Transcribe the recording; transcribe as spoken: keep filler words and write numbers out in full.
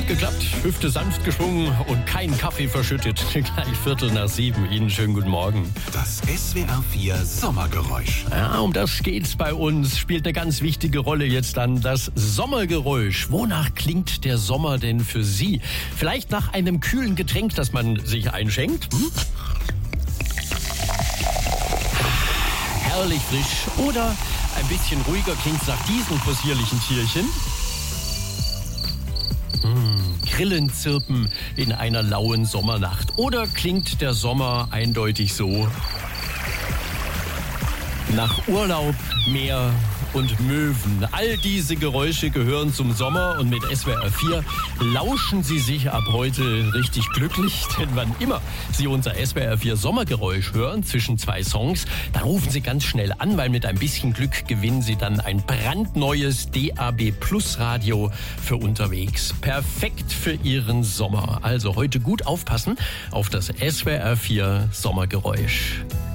Hat geklappt, Hüfte sanft geschwungen und keinen Kaffee verschüttet. Gleich Viertel nach sieben. Ihnen schönen guten Morgen. Das S W R vier Sommergeräusch. Ja, um das geht's bei uns. Spielt eine ganz wichtige Rolle jetzt dann das Sommergeräusch. Wonach klingt der Sommer denn für Sie? Vielleicht nach einem kühlen Getränk, das man sich einschenkt? Hm? Herrlich frisch. Oder ein bisschen ruhiger klingt's nach diesen possierlichen Tierchen. Mmh, Grillen zirpen in einer lauen Sommernacht. Oder klingt der Sommer eindeutig so? Nach Urlaub, Meer und Möwen. All diese Geräusche gehören zum Sommer und mit S W R vier lauschen Sie sich ab heute richtig glücklich. Denn wann immer Sie unser S W R vier Sommergeräusch hören zwischen zwei Songs, dann rufen Sie ganz schnell an, weil mit ein bisschen Glück gewinnen Sie dann ein brandneues D A B Plus Radio für unterwegs. Perfekt für Ihren Sommer. Also heute gut aufpassen auf das S W R vier Sommergeräusch.